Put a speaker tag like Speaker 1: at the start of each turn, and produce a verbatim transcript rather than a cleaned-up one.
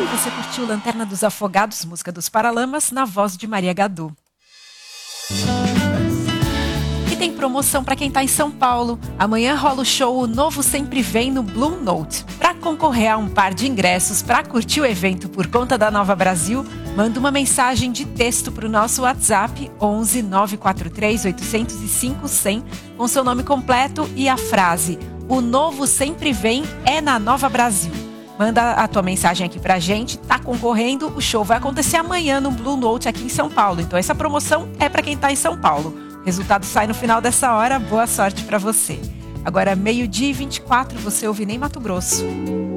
Speaker 1: você curtiu Lanterna dos Afogados, música dos Paralamas, na voz de Maria Gadu. E tem promoção para quem tá em São Paulo. Amanhã rola o show O Novo Sempre Vem no Blue Note. Para concorrer a um par de ingressos para curtir o evento por conta da Nova Brasil, manda uma mensagem de texto para o nosso WhatsApp onze nove quatro três oito zero cinco zero zero com seu nome completo e a frase O Novo Sempre Vem é na Nova Brasil. Manda a tua mensagem aqui pra gente, tá concorrendo, o show vai acontecer amanhã no Blue Note aqui em São Paulo. Então essa promoção é pra quem tá em São Paulo. O resultado sai no final dessa hora, boa sorte pra você. Agora meio-dia e vinte e quatro, você ouve Nem Mato Grosso.